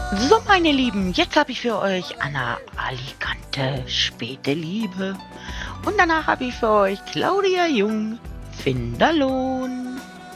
So, meine Lieben, jetzt habe ich für euch Anna Alicante, Späte Liebe. Und danach habe ich für euch Claudia Jung, Finderlohn.